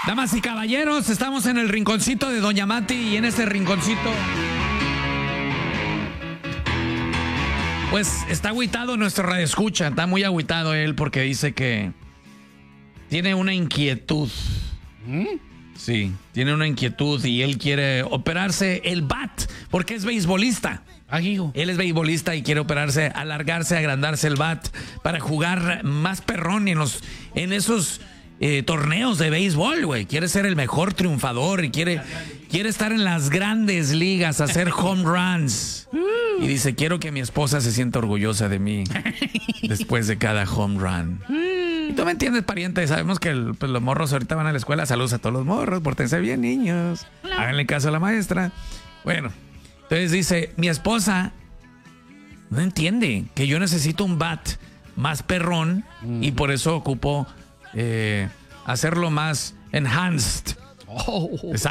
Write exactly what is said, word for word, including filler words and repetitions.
Damas y caballeros, estamos en el rinconcito de Doña Mati y en ese rinconcito, pues está agüitado nuestro radioescucha, está muy agüitado él porque dice que tiene una inquietud. ¿Mm? Sí, tiene una inquietud y él quiere operarse el bat porque es beisbolista. Ah, hijo. Él es beisbolista y quiere operarse, alargarse, agrandarse el bat para jugar más perrón en los, en esos eh, torneos de béisbol, güey. Quiere ser el mejor triunfador y quiere, quiere estar en las grandes ligas, hacer home runs. Y dice, quiero que mi esposa se sienta orgullosa de mí después de cada home run. Y tú me entiendes, pariente. Sabemos que el, pues, los morros ahorita van a la escuela. Saludos a todos los morros. Pórtense bien, niños. Hola. Háganle caso a la maestra. Bueno, entonces dice, mi esposa no entiende que yo necesito un bat más perrón mm. y por eso ocupo eh, hacerlo más enhanced. Oh.